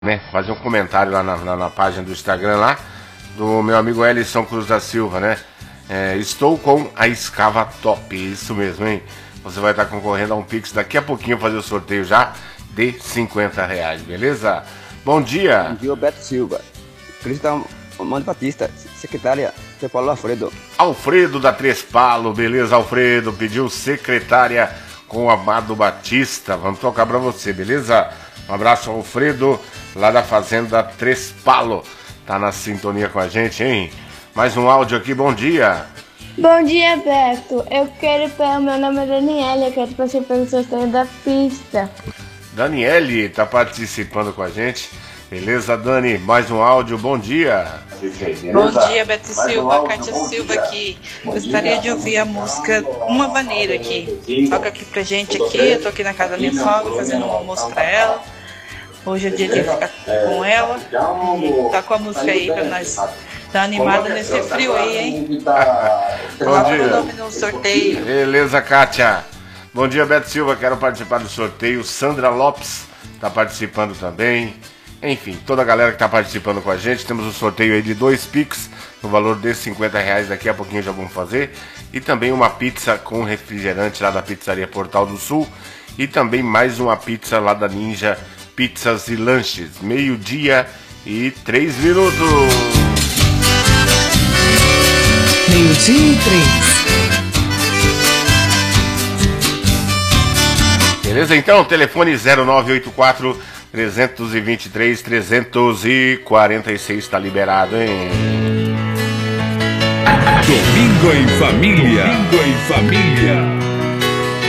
Né, fazer um comentário lá na página do Instagram lá, do meu amigo Elisson Cruz da Silva, né? Estou com a escava top, isso mesmo, hein? Você vai estar concorrendo a um Pix daqui a pouquinho, fazer o sorteio já de R$50, beleza? Bom dia! Bom dia, Beto Silva. Cristão Mano Batista, secretária, São Paulo Alfredo. Alfredo da Três Palos, beleza, Alfredo? Pediu secretária com o Amado Batista, vamos tocar pra você, beleza? Um abraço, Alfredo, lá da Fazenda Três Palos. Tá na sintonia com a gente, hein? Mais um áudio aqui, bom dia. Bom dia, Beto. Meu nome é Daniela, eu quero participar do sorteio da pista. Daniele tá participando com a gente. Beleza, Dani? Mais um áudio, bom dia. Bom dia, Beto Silva, Cátia Silva aqui. Gostaria de ouvir a música Uma Vaneira aqui. Toca aqui pra gente aqui, eu tô aqui na casa da minha sogra fazendo um almoço pra ela. Hoje é dia de ficar com ela. E tá com a música aí pra nós tá animada nesse frio aí, hein? Bom dia. O nome no sorteio. Beleza, Kátia. Bom dia, Beto Silva, quero participar do sorteio. Sandra Lopes tá participando também. Enfim, toda a galera que tá participando com a gente. Temos um sorteio aí de 2 Pix no valor de R$50. Daqui a pouquinho já vamos fazer. E também uma pizza com refrigerante lá da Pizzaria Portal do Sul. E também mais uma pizza lá da Ninja Pizzas e Lanches. 12h e 3 minutos. 12h03. Beleza? Então, telefone 0984 323 346 está liberado, hein? Domingo em família. Domingo em família.